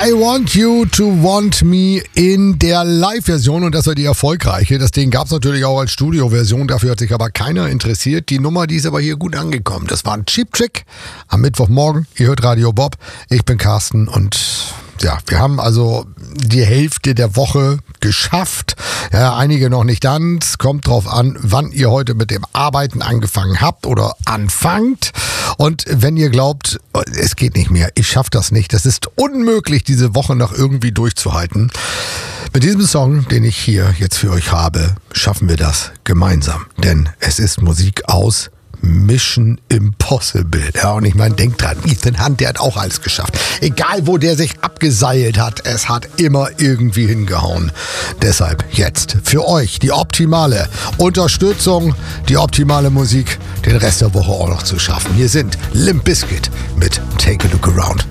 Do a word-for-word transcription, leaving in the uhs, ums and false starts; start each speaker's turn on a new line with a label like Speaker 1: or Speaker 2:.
Speaker 1: I Want You to Want Me in der Live-Version und das war die erfolgreiche. Das Ding gab es natürlich auch als Studio-Version, dafür hat sich aber keiner interessiert. Die Nummer, die ist aber hier gut angekommen. Das war ein Cheap Trick am Mittwochmorgen. Ihr hört Radio Bob. Ich bin Carsten und ja, wir haben also die Hälfte der Woche geschafft. Ja, einige noch nicht ganz. Kommt drauf an, wann ihr heute mit dem Arbeiten angefangen habt oder anfangt. Und wenn ihr glaubt, es geht nicht mehr, ich schaffe das nicht, das ist unmöglich, diese Woche noch irgendwie durchzuhalten. Mit diesem Song, den ich hier jetzt für euch habe, schaffen wir das gemeinsam. Denn es ist Musik aus Mission Impossible. Ja, und ich meine, denkt dran, Ethan Hunt, der hat auch alles geschafft. Egal, wo der sich abgeseilt hat, es hat immer irgendwie hingehauen. Deshalb jetzt für euch die optimale Unterstützung, die optimale Musik, den Rest der Woche auch noch zu schaffen. Hier sind Limp Bizkit mit Take a Look Around.